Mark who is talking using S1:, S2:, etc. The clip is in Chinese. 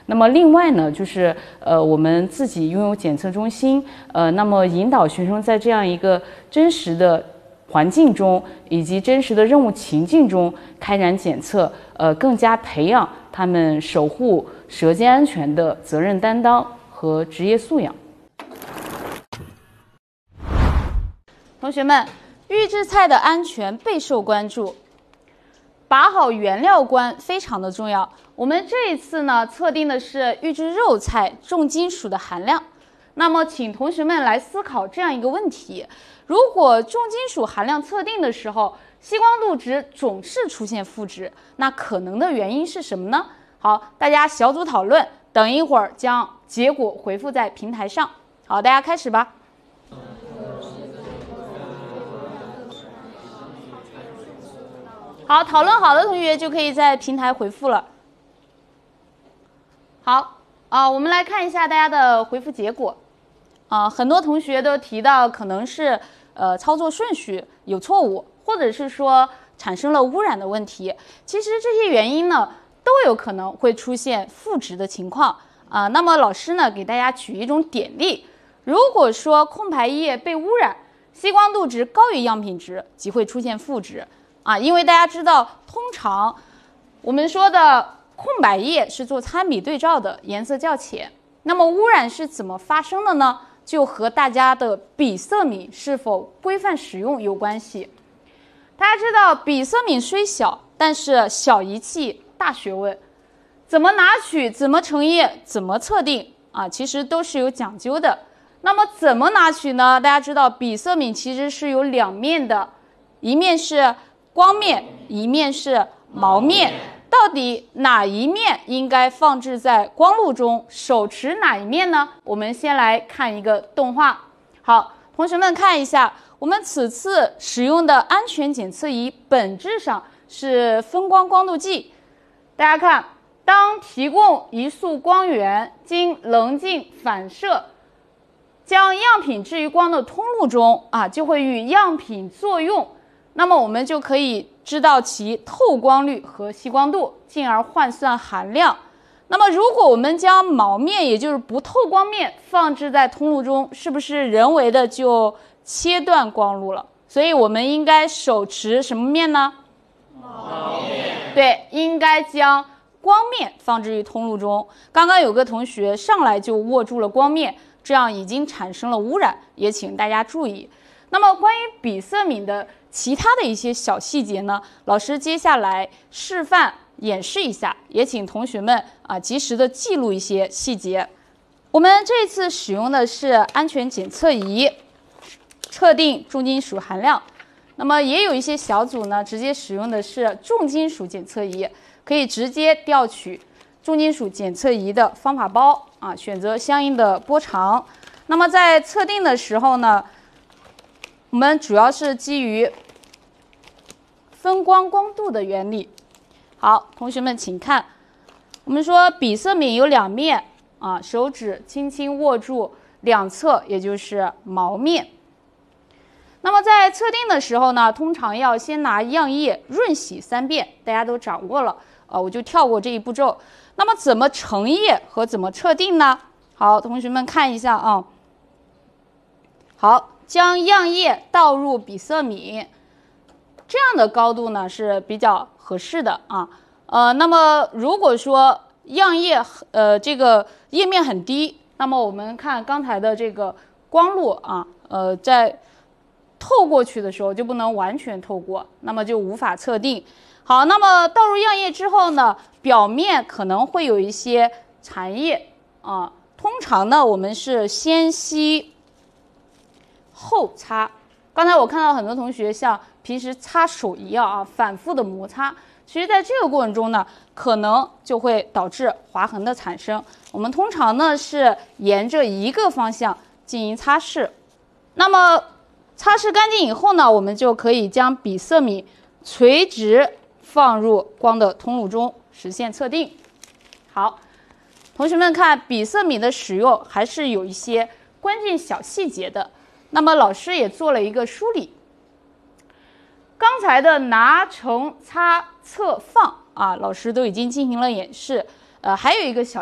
S1: 那么另外呢，就是我们自己拥有检测中心，那么引导学生在这样一个真实的环境中以及真实的任务情境中开展检测，更加培养他们守护舌尖安全的责任担当和职业素养。
S2: 同学们，预制菜的安全备受关注，把好原料关非常的重要。我们这一次呢，测定的是预制肉菜重金属的含量。那么，请同学们来思考这样一个问题：如果重金属含量测定的时候，吸光度值总是出现负值，那可能的原因是什么呢？好，大家小组讨论，等一会儿将结果回复在平台上。好，大家开始吧。好，讨论好的同学就可以在平台回复了。好，我们来看一下大家的回复结果。很多同学都提到可能是操作顺序有错误，或者是说产生了污染的问题。其实这些原因呢都有可能会出现负值的情况那么老师呢给大家举一种典例，如果说控排液被污染，吸光度值高于样品值，即会出现负值因为大家知道，通常我们说的控白液是做参比对照的，颜色较浅。那么污染是怎么发生的呢？就和大家的比色敏是否规范使用有关系。大家知道，比色敏虽小，但是小仪器大学问，怎么拿取、怎么成液、怎么测定其实都是有讲究的。那么怎么拿取呢？大家知道，比色敏其实是有两面的，一面是光面，一面是毛面，到底哪一面应该放置在光路中，手持哪一面呢？我们先来看一个动画。好，同学们看一下，我们此次使用的安全检测仪本质上是分光光度计。大家看，当提供一束光源经棱镜反射，将样品置于光的通路中就会与样品作用。那么我们就可以知道其透光率和吸光度，进而换算含量。那么如果我们将毛面，也就是不透光面放置在通路中，是不是人为的就切断光路了？所以我们应该手持什么面呢？毛面。对，应该将光面放置于通路中。刚刚有个同学上来就握住了光面，这样已经产生了污染，也请大家注意。那么关于比色敏的其他的一些小细节呢，老师接下来示范演示一下，也请同学们及时的记录一些细节。我们这次使用的是安全检测仪，测定重金属含量。那么也有一些小组呢，直接使用的是重金属检测仪，可以直接调取重金属检测仪的方法包选择相应的波长。那么在测定的时候呢，我们主要是基于分光光度的原理。好，同学们请看，我们说比色敏有两面手指轻轻握住两侧，也就是毛面。那么在测定的时候呢，通常要先拿样液润洗3遍，大家都掌握了我就跳过这一步骤。那么怎么成液和怎么测定呢？好，同学们看一下好，将样液倒入比色敏，这样的高度呢是比较合适的那么如果说样液这个液面很低，那么我们看刚才的这个光路在透过去的时候就不能完全透过，那么就无法测定。好，那么倒入样液之后呢，表面可能会有一些残液通常呢我们是先吸后擦。刚才我看到很多同学像平时擦手一样反复的摩擦，其实在这个过程中呢，可能就会导致划痕的产生。我们通常呢是沿着一个方向进行擦拭。那么擦拭干净以后呢，我们就可以将比色敏垂直放入光的通路中，实现测定。好，同学们看，比色敏的使用还是有一些关键小细节的。那么老师也做了一个梳理。刚才的拿、盛、擦、测、放老师都已经进行了演示。还有一个小